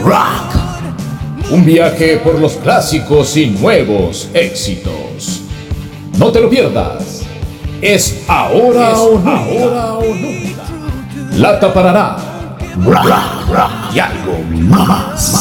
Rock. Un viaje por los clásicos y nuevos éxitos. No te lo pierdas. Es ahora o nunca. Lata Paraná. Rock y algo más.